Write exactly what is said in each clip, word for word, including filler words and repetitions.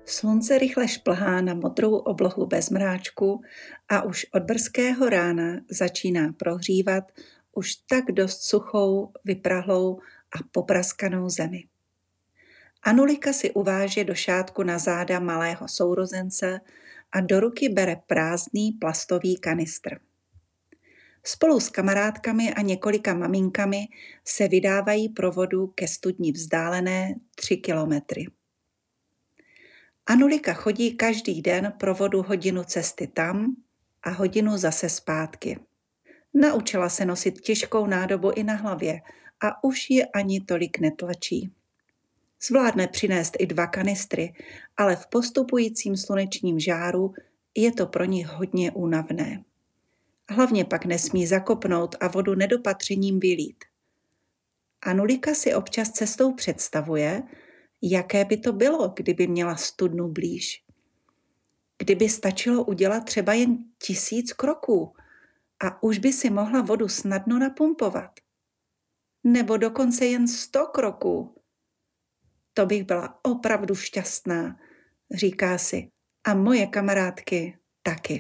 Slunce rychle šplhá na modrou oblohu bez mráčku a už od brzkého rána začíná prohřívat už tak dost suchou, vyprahlou a popraskanou zemi. Anulika si uváže do šátku na záda malého sourozence a do ruky bere prázdný plastový kanistr. Spolu s kamarádkami a několika maminkami se vydávají pro vodu ke studni vzdálené tři kilometry. Anulika chodí každý den pro vodu hodinu cesty tam a hodinu zase zpátky. Naučila se nosit těžkou nádobu i na hlavě a už ji ani tolik netlačí. Zvládne přinést i dva kanistry, ale v postupujícím slunečním žáru je to pro ní hodně únavné. Hlavně pak nesmí zakopnout a vodu nedopatřením vylít. Anulika si občas cestou představuje, jaké by to bylo, kdyby měla studnu blíž. Kdyby stačilo udělat třeba jen tisíc kroků a už by si mohla vodu snadno napumpovat. Nebo dokonce jen sto kroků. To bych byla opravdu šťastná, říká si, a moje kamarádky taky.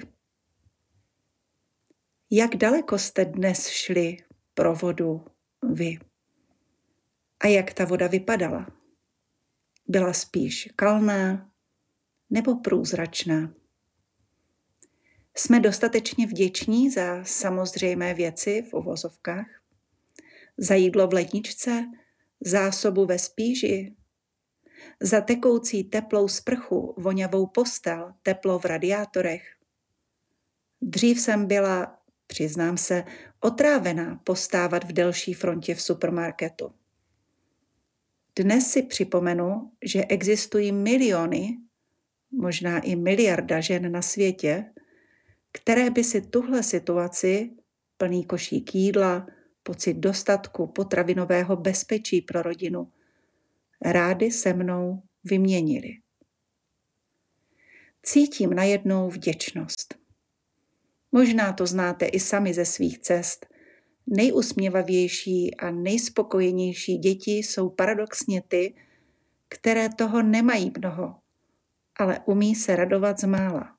Jak daleko jste dnes šli pro vodu vy? A jak ta voda vypadala? Byla spíš kalná nebo průzračná? Jsme dostatečně vděční za samozřejmé věci v uvozovkách? Za jídlo v ledničce, zásobu ve spíži? Za tekoucí teplou sprchu, vonavou postel, teplo v radiátorech? Dřív jsem byla, přiznám se, otrávená postávat v delší frontě v supermarketu. Dnes si připomenu, že existují miliony, možná i miliarda žen na světě, které by si tuhle situaci, plný košík jídla, pocit dostatku, potravinového bezpečí pro rodinu, rády se mnou vyměnili. Cítím najednou vděčnost. Možná to znáte i sami ze svých cest. Nejusměvavější a nejspokojenější děti jsou paradoxně ty, které toho nemají mnoho, ale umí se radovat z mála.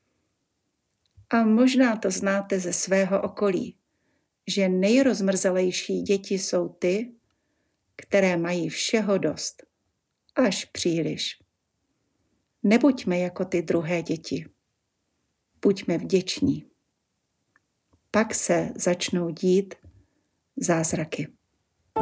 A možná to znáte ze svého okolí, že nejrozmrzelejší děti jsou ty, které mají všeho dost, až příliš. Nebuďme jako ty druhé děti. Buďme vděční. Pak se začnou dít zázraky.